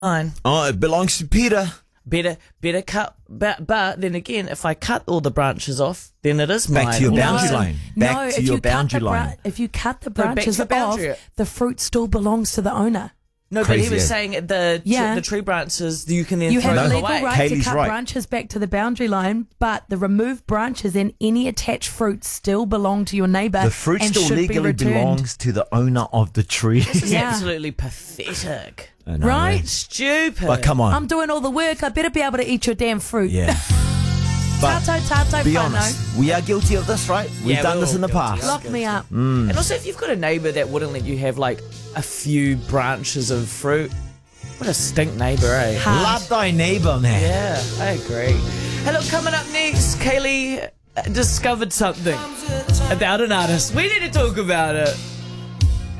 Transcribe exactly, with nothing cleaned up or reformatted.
Fine. Oh, it belongs to Peter. Better, better cut. But, but then again, if I cut all the branches off, then it is mine. Back to your Also- boundary No. line. Back no, to if your you cut boundary the bra- line. If you cut the back to branches the off, boundary. the fruit still belongs to the owner. No, but Crazy, he was eh? saying the Yeah. the tree branches you can then You throw have a them legal away. right to Kaylee's cut right. branches back to the boundary line, but the removed branches and any attached fruit still belong to your neighbour. The fruit and still should be legally returned. belongs to the owner of the tree. This is Yeah. absolutely pathetic. I know, Right? eh? Stupid. But come on. I'm doing all the work. I better be able to eat your damn fruit. yeah. But Tato, tato, be whānau. honest, we are guilty of this, right? We've Yeah, done we're this all in the guilty. past. Lock me up. And also, if you've got a neighbour that wouldn't let you have like a few branches of fruit, what a stink neighbour, eh? Hard. Love thy neighbour, man. Yeah, I agree. Hey, look, coming up next, Kaylee uh, discovered something about an artist. We need to talk about it.